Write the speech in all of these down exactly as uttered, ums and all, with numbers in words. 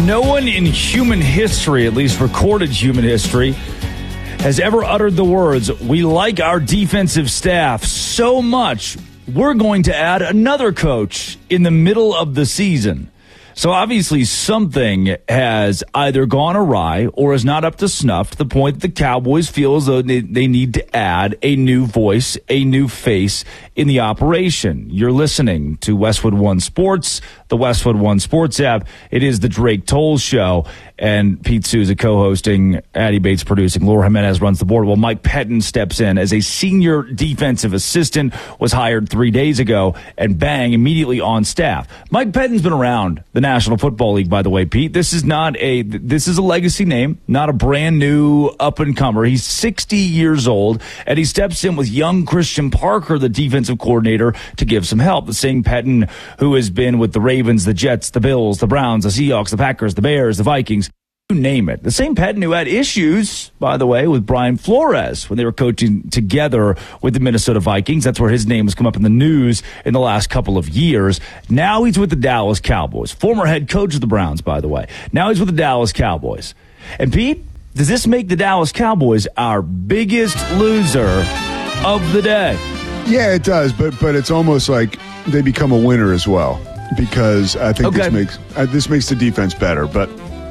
No one in human history, at least recorded human history, has ever uttered the words, "We like our defensive staff so much, we're going to add another coach in the middle of the season." So obviously something has either gone awry or is not up to snuff to the point that the Cowboys feel as though they, they need to add a new voice, a new face in the operation. You're listening to Westwood One Sports, the Westwood One Sports app. It is the Drake Toll Show, and Pete Souza co-hosting, Addie Bates producing, Laura Jimenez runs the board. Well, Mike Pettin steps in as a senior defensive assistant, was hired three days ago, and bang, immediately on staff. Mike Pettin's been around the National Football League, by the way, Pete. This is not a, this is a legacy name, not a brand new up-and-comer. He's sixty years old, and he steps in with young Christian Parker, the defensive coordinator, to give some help. The same Pettin who has been with the Ravens, the Jets, the Bills, the Browns, the Seahawks, the Packers, the Bears, the Vikings. You name it. The same Pettin who had issues, by the way, with Brian Flores when they were coaching together with the Minnesota Vikings. That's where his name has come up in the news in the last couple of years. Now he's with the Dallas Cowboys. Former head coach of the Browns, by the way. Now he's with the Dallas Cowboys. And Pete, does this make the Dallas Cowboys our biggest loser of the day? Yeah, it does, but but it's almost like they become a winner as well, because I think okay. this makes uh, this makes the defense better. But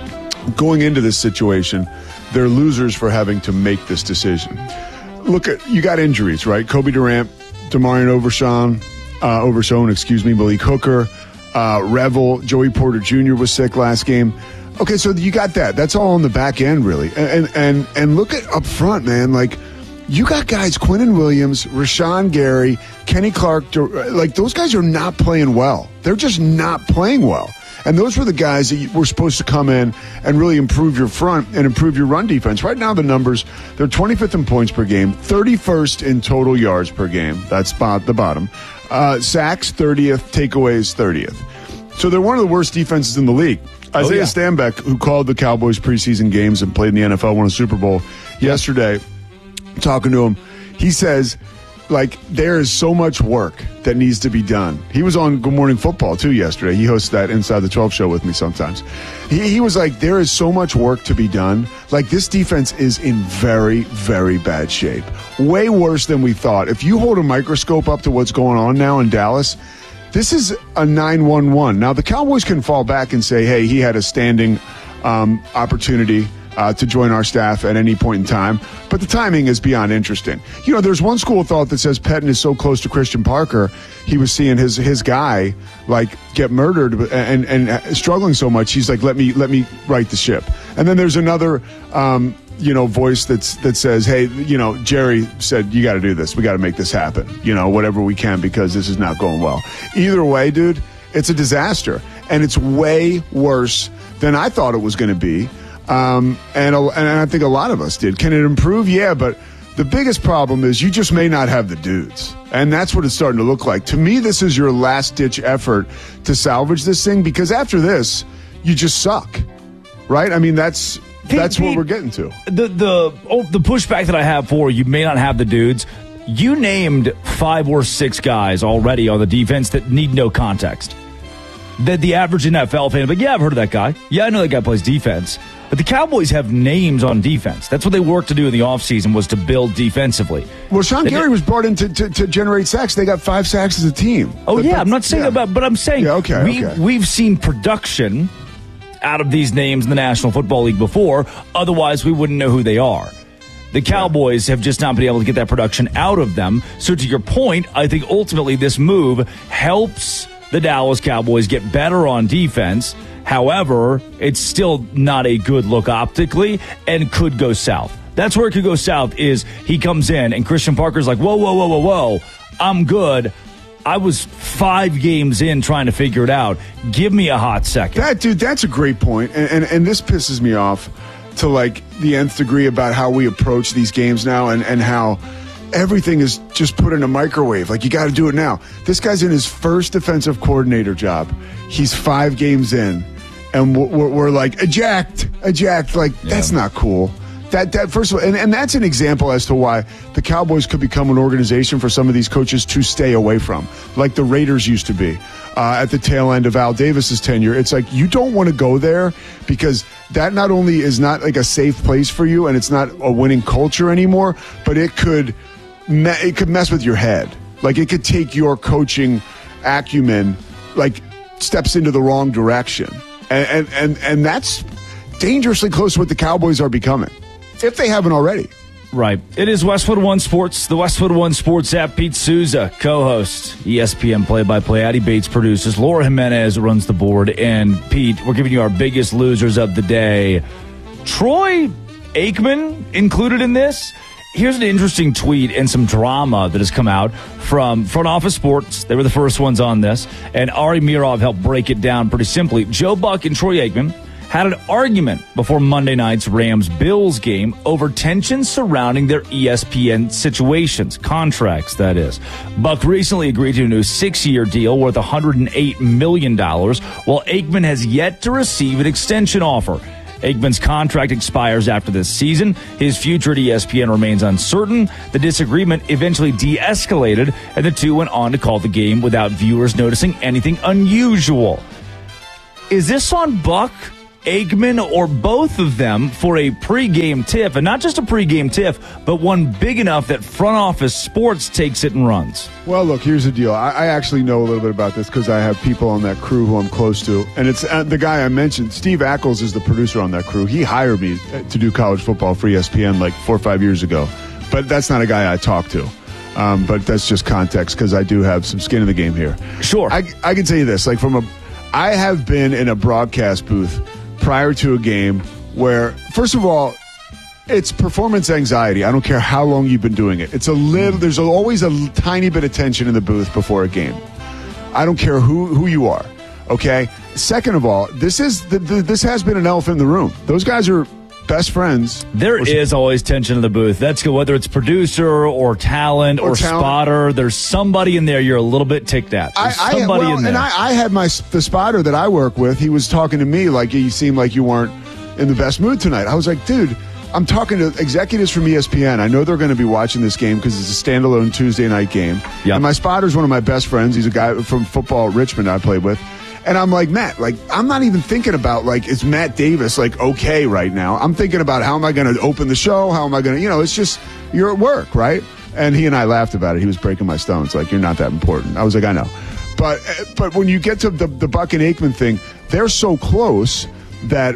going into this situation, they're losers for having to make this decision. Look at, you got injuries, right? Kobe Durant, Demarion Overshown, uh, Overshown, excuse me, Malik Hooker, uh, Revel, Joey Porter Junior was sick last game. Okay, so you got that. That's all on the back end, really. And and and look at up front, man. Like, you got guys, Quinnen Williams, Rashawn Gary, Kenny Clark, like, those guys are not playing well. They're just not playing well. And those were the guys that were supposed to come in and really improve your front and improve your run defense. Right now, the numbers, they're twenty-fifth in points per game, thirty-first in total yards per game. That's spot the bottom. Uh, sacks, thirtieth, takeaways, thirtieth. So they're one of the worst defenses in the league. Isaiah oh, yeah. Stanback, who called the Cowboys preseason games and played in the N F L, won a Super Bowl yesterday, talking to him, he says, like, there is so much work that needs to be done. He was on Good Morning Football, too, yesterday. He hosts that Inside the twelve show with me sometimes. He, he was like, there is so much work to be done. Like, this defense is in very, very bad shape. Way worse than we thought. If you hold a microscope up to what's going on now in Dallas, this is a nine one one. Now, the Cowboys can fall back and say, hey, he had a standing um, opportunity Uh, to join our staff at any point in time. But the timing is beyond interesting. You know, there's one school of thought that says Pettin is so close to Christian Parker, he was seeing his his guy, like, get murdered and, and struggling so much, he's like, let me let me right the ship. And then there's another, um, you know, voice that's that says, hey, you know, Jerry said, you got to do this. We got to make this happen, you know, whatever we can, because this is not going well. Either way, dude, it's a disaster. And it's way worse than I thought it was going to be. Um, and, and I think a lot of us did. Can it improve? Yeah, but the biggest problem is you just may not have the dudes. And that's what it's starting to look like. To me, this is your last-ditch effort to salvage this thing, because after this, you just suck, right? I mean, that's Pete, that's Pete, what we're getting to. The, the, oh, the pushback that I have for you may not have the dudes. You named five or six guys already on the defense that need no context. That the average N F L fan, but yeah, I've heard of that guy. Yeah, I know that guy plays defense. But the Cowboys have names on defense. That's what they worked to do in the offseason, was to build defensively. Well, Sean Gary was brought in to, to, to generate sacks. They got five sacks as a team. Oh, but, yeah, but, I'm not saying yeah. about, but I'm saying yeah, okay, we, okay. we've seen production out of these names in the National Football League before. Otherwise, we wouldn't know who they are. The Cowboys have just not been able to get that production out of them. So to your point, I think ultimately this move helps the Dallas Cowboys get better on defense. However, it's still not a good look optically and could go south. That's where it could go south, is he comes in and Christian Parker's like, whoa, whoa, whoa, whoa, whoa, I'm good. I was five games in trying to figure it out. Give me a hot second. That, dude, that's a great point. And, and, and this pisses me off to, like, the nth degree about how we approach these games now, and, and how everything is just put in a microwave. Like, you got to do it now. This guy's in his first defensive coordinator job. He's five games in, and we're, we're like, eject, eject. Like, yeah. That's not cool. That, that first of all, and, and that's an example as to why the Cowboys could become an organization for some of these coaches to stay away from, like the Raiders used to be uh, at the tail end of Al Davis's tenure. It's like you don't want to go there because that not only is not like a safe place for you, and it's not a winning culture anymore, but it could me- it could mess with your head. Like it could take your coaching acumen like steps into the wrong direction, and and and, and that's dangerously close to what the Cowboys are becoming. If they haven't already. Right. It is Westwood One Sports, the Westwood One Sports app. Pete Souza, co-host, E S P N play-by-play. Addie Bates produces. Laura Jimenez runs the board. And, Pete, we're giving you our biggest losers of the day. Troy Aikman included in this. Here's an interesting tweet and some drama that has come out from Front Office Sports. They were the first ones on this. And Ari Mirov helped break it down pretty simply. Joe Buck and Troy Aikman had an argument before Monday night's Rams-Bills game over tensions surrounding their E S P N situations, contracts, that is. Buck recently agreed to a new six-year deal worth one hundred eight million dollars, while Aikman has yet to receive an extension offer. Aikman's contract expires after this season. His future at E S P N remains uncertain. The disagreement eventually de-escalated, and the two went on to call the game without viewers noticing anything unusual. Is this on Buck, Aikman, or both of them for a pregame tiff, and not just a pregame tiff, but one big enough that Front Office Sports takes it and runs? Well, look, here's the deal. I, I actually know a little bit about this because I have people on that crew who I'm close to, and it's uh, the guy I mentioned. Steve Ackles is the producer on that crew. He hired me to do college football for E S P N like four or five years ago, but that's not a guy I talk to. Um, but that's just context because I do have some skin in the game here. Sure. I, I can tell you this, like from a, I have been in a broadcast booth prior to a game where, first of all, it's performance anxiety. I don't care how long you've been doing it. It's a little, there's always a tiny bit of tension in the booth before a game. I don't care who, who you are. Okay. Second of all, this is the, the, this has been an elephant in the room. Those guys are best friends. There is always tension in the booth. That's good. Whether it's producer or talent or, or talent. spotter, there's somebody in there you're a little bit ticked at. There's I, I, somebody well, in there. And I, I had my the spotter that I work with. He was talking to me like you seemed like you weren't in the best mood tonight. I was like, dude, I'm talking to executives from E S P N. I know they're going to be watching this game because it's a standalone Tuesday night game. Yep. And my spotter's one of my best friends. He's a guy from football at Richmond I played with. And I'm like, Matt, like, I'm not even thinking about, like, is Matt Davis, like, okay right now? I'm thinking about how am I going to open the show? How am I going to, you know, it's just, you're at work, right? And he and I laughed about it. He was breaking my stones, like, you're not that important. I was like, I know. But but when you get to the, the Buck and Aikman thing, they're so close that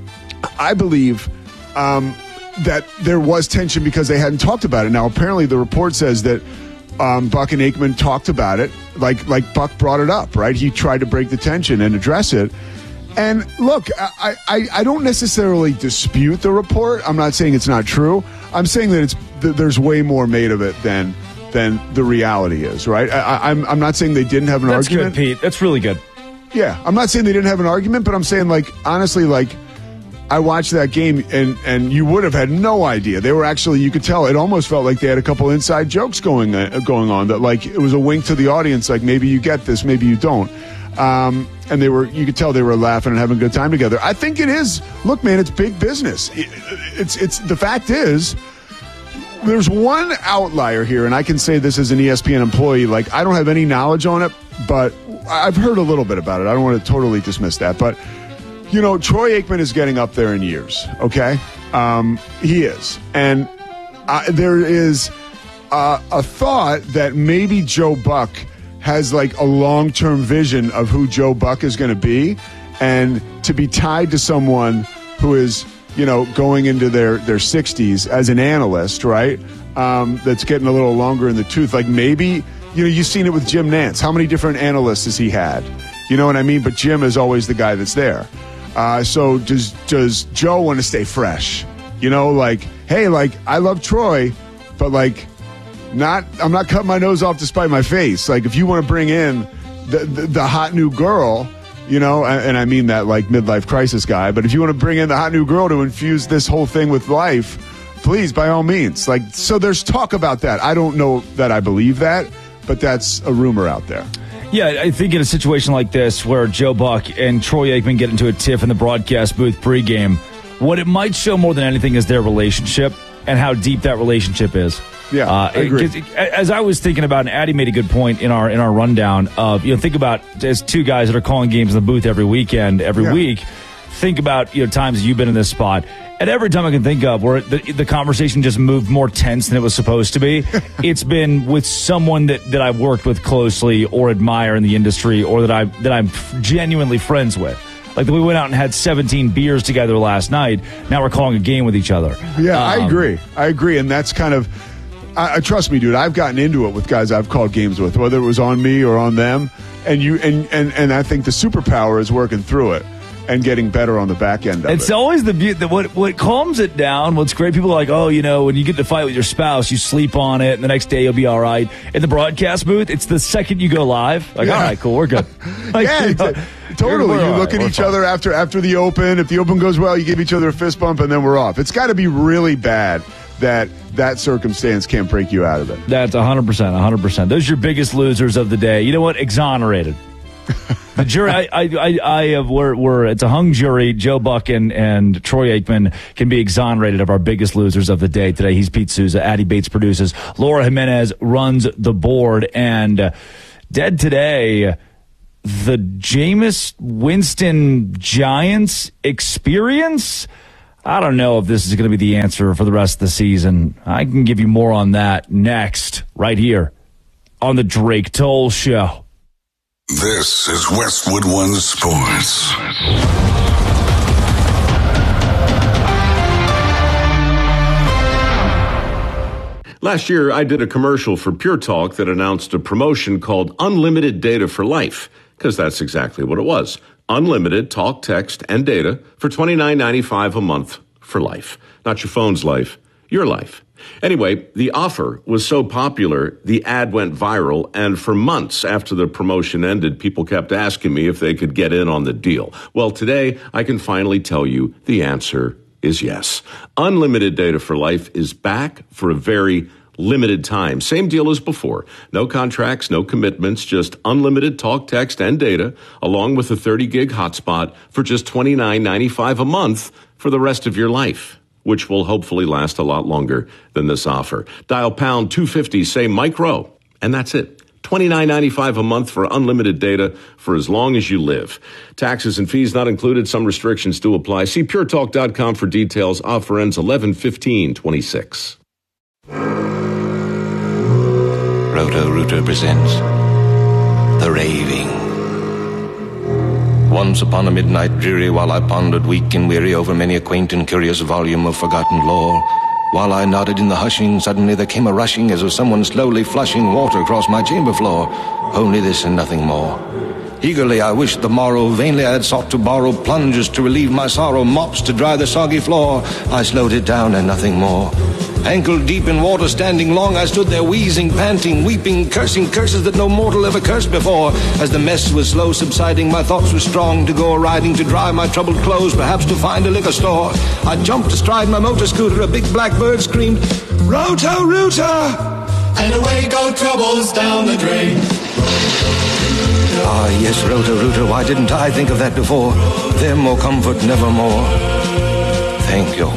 I believe um, that there was tension because they hadn't talked about it. Now, apparently the report says that Um, Buck and Aikman talked about it, like like Buck brought it up, right? He tried to break the tension and address it. And look, I, I, I don't necessarily dispute the report. I'm not saying it's not true. I'm saying that it's that there's way more made of it than than the reality is, right? I, I'm I'm not saying they didn't have an That's argument. That's good, Pete. That's really good. Yeah, I'm not saying they didn't have an argument, but I'm saying, like, honestly, like, I watched that game, and, and you would have had no idea. They were actually, you could tell, it almost felt like they had a couple inside jokes going uh, going on, that, like, it was a wink to the audience, like, maybe you get this, maybe you don't. Um, and they were, you could tell they were laughing and having a good time together. I think it is, look, man, it's big business. It, it's, it's, the fact is, there's one outlier here, and I can say this as an E S P N employee, like, I don't have any knowledge on it, but I've heard a little bit about it. I don't want to totally dismiss that, but you know, Troy Aikman is getting up there in years, okay? Um, he is. And uh, there is uh, a thought that maybe Joe Buck has, like, a long-term vision of who Joe Buck is going to be, and to be tied to someone who is, you know, going into their, their sixties as an analyst, right, um, that's getting a little longer in the tooth. Like, maybe, you know, you've seen it with Jim Nantz. How many different analysts has he had? You know what I mean? But Jim is always the guy that's there. Uh, so does does Joe want to stay fresh? You know, like, hey, like, I love Troy, but, like, not I'm not cutting my nose off to spite my face. Like, if you want to bring in the, the, the hot new girl, you know, and, and I mean that, like, midlife crisis guy, but if you want to bring in the hot new girl to infuse this whole thing with life, please, by all means. Like, so there's talk about that. I don't know that I believe that, but that's a rumor out there. Yeah, I think in a situation like this where Joe Buck and Troy Aikman get into a tiff in the broadcast booth pregame, What it might show more than anything is their relationship and how deep that relationship is. Yeah, uh, I agree. It, as I was thinking about, and Addie made a good point in our in our rundown of, you know, think about as two guys that are calling games in the booth every weekend, every yeah. week. Think about, you know, times you've been in this spot. And every time I can think of where the, the conversation just moved more tense than it was supposed to be, it's been with someone that, that I've worked with closely or admire in the industry, or that I that I'm genuinely friends with. Like, we went out and had seventeen beers together last night. Now we're calling a game with each other. Yeah, um, I agree. I agree. And that's kind of, I, I trust me, dude, I've gotten into it with guys I've called games with, whether it was on me or on them. And you and, and, and I think the superpower is working through it and getting better on the back end of it's it. It's always the beauty. What, what calms it down, what's great, people are like, oh, you know, when you get to fight with your spouse, you sleep on it, and the next day you'll be all right. In the broadcast booth, it's the second you go live. Like, yeah. all right, cool, we're good. Like, yeah, you know, totally. You look right, at each fine. other after after the open. If the open goes well, you give each other a fist bump, and then we're off. It's got to be really bad that that circumstance can't break you out of it. That's one hundred percent, one hundred percent. Those are your biggest losers of the day. You know what? Exonerated. The jury, I, I, I, I have, we're, we're, it's a hung jury. Joe Buck and, and Troy Aikman can be exonerated of our biggest losers of the day today. He's Pete Souza. Addie Bates produces. Laura Jimenez runs the board. And uh, dead today, the Jameis Winston Giants experience. I don't know if this is going to be the answer for the rest of the season. I can give you more on that next, right here on the Drake Toll Show. This is Westwood One Sports. Last year, I did a commercial for Pure Talk that announced a promotion called Unlimited Data for Life, because that's exactly what it was. Unlimited talk, text, and data for twenty-nine ninety-five a month for life. Not your phone's life, your life. Anyway, the offer was so popular, the ad went viral, and for months after the promotion ended, people kept asking me if they could get in on the deal. Well, today, I can finally tell you the answer is yes. Unlimited Data for Life is back for a very limited time. Same deal as before. No contracts, no commitments, just unlimited talk, text, and data, along with a thirty gig hotspot for just twenty-nine ninety-five a month for the rest of your life, which will hopefully last a lot longer than this offer. Dial pound two fifty, say micro, and that's it. twenty-nine ninety-five a month for unlimited data for as long as you live. Taxes and fees not included. Some restrictions do apply. See pure talk dot com for details. Offer ends eleven fifteen twenty-six. Roto-Rooter presents The Raving. Once upon a midnight dreary, while I pondered weak and weary over many a quaint and curious volume of forgotten lore, while I nodded in the hushing, suddenly there came a rushing as of someone slowly flushing water across my chamber floor. Only this and nothing more. Eagerly I wished the morrow, vainly I had sought to borrow plungers to relieve my sorrow, mops to dry the soggy floor. I slowed it down and nothing more. Ankle deep in water, standing long, I stood there wheezing, panting, weeping, cursing curses that no mortal ever cursed before. As the mess was slow subsiding, my thoughts were strong to go a-riding, to dry my troubled clothes, perhaps to find a liquor store. I jumped astride my motor scooter, a big black bird screamed, Roto-Rooter! And away go troubles down the drain. Ah, yes, Roto-Rooter, why didn't I think of that before? Them more comfort, nevermore. Thank you.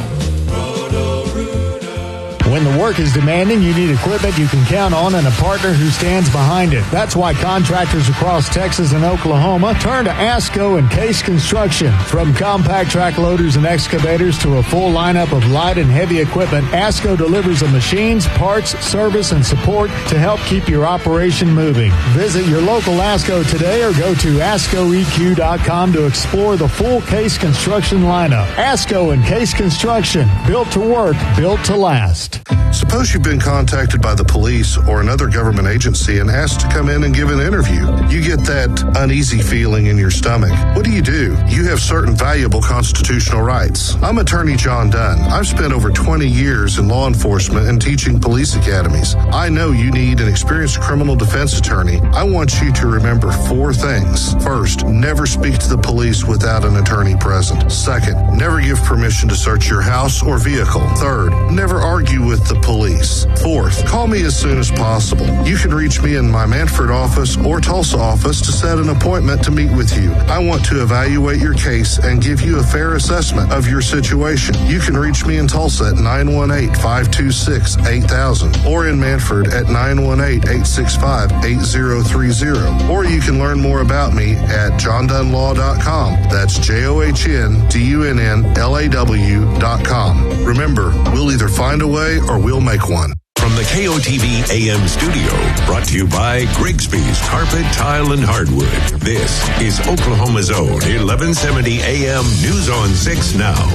When the work is demanding, you need equipment you can count on and a partner who stands behind it. That's why contractors across Texas and Oklahoma turn to ASCO and Case Construction. From compact track loaders and excavators to a full lineup of light and heavy equipment, ASCO delivers the machines, parts, service, and support to help keep your operation moving. Visit your local ASCO today or go to asco e q dot com to explore the full Case Construction lineup. ASCO and Case Construction, built to work, built to last. Suppose you've been contacted by the police or another government agency and asked to come in and give an interview. You get that uneasy feeling in your stomach. What do you do? You have certain valuable constitutional rights. I'm attorney John Dunn. I've spent over twenty years in law enforcement and teaching police academies. I know you need an experienced criminal defense attorney. I want you to remember four things. First, never speak to the police without an attorney present. Second, never give permission to search your house or vehicle. Third, never argue with the police. Fourth, call me as soon as possible. You can reach me in my Manford office or Tulsa office to set an appointment to meet with you. I want to evaluate your case and give you a fair assessment of your situation. You can reach me in Tulsa at nine one eight, five two six, eight thousand or in Manford at nine one eight, eight six five, eight zero three zero. Or you can learn more about me at john dunn law dot com. That's J O H N D U N N L A W dot com. Remember, we'll either find a way or we'll make one. From the K O T V A M studio, brought to you by Grigsby's Carpet, Tile, and Hardwood. This is Oklahoma's own eleven seventy A M News on six Now.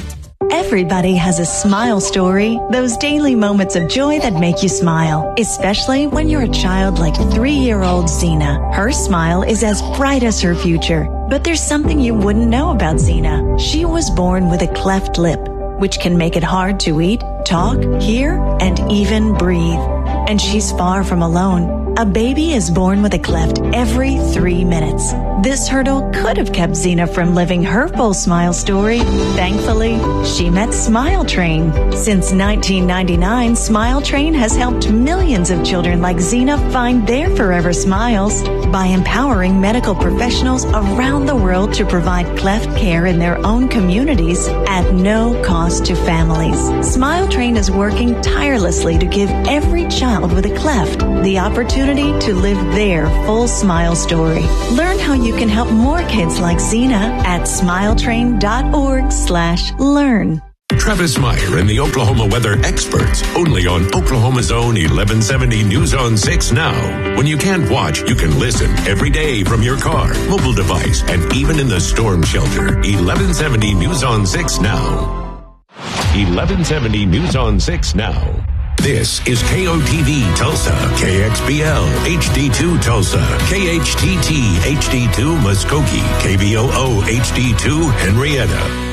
Everybody has a smile story, those daily moments of joy that make you smile, especially when you're a child like three-year-old Zena. Her smile is as bright as her future, but there's something you wouldn't know about Zena. She was born with a cleft lip, which can make it hard to eat, talk, hear, and even breathe. And she's far from alone. A baby is born with a cleft every three minutes. This hurdle could have kept Zena from living her full smile story. Thankfully, she met Smile Train. Since nineteen ninety-nine, Smile Train has helped millions of children like Zena find their forever smiles by empowering medical professionals around the world to provide cleft care in their own communities at no cost to families. Smile Train is working tirelessly to give every child with a cleft the opportunity to live their full smile story. Learn how you can help more kids like Zena at smiletrain.org slash learn. Travis Meyer and the Oklahoma weather experts, only on Oklahoma's own eleven seventy News on six Now. When you can't watch, you can listen every day from your car, mobile device, and even in the storm shelter. eleven seventy News on six Now. eleven seventy News on six Now. This is K O T V Tulsa, K X B L, H D two Tulsa, K H T T, H D two Muskogee, K V O O, H D two Henrietta.